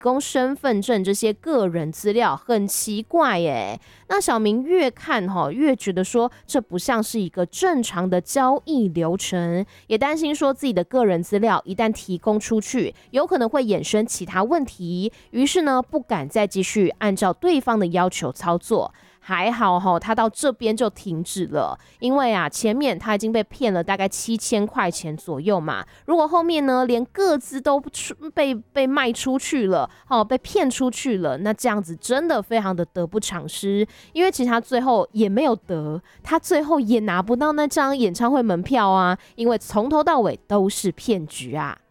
供身份证这些个人资料，很奇怪耶。那小明越看越觉得说这不像是一个正常的交易流程，也担心说自己的个人资料一旦提供出去，有可能会衍生其他问题，于是呢不敢再继续按照对方的要求操作。还好他到这边就停止了，因为前面他已经被骗了大概7000块钱左右嘛，如果后面呢连个资都被卖出去了，被骗出去了，那这样子真的非常的得不偿失，因为其实他最后也没有得，他最后也拿不到那张演唱会门票啊，因为从头到尾都是骗局啊。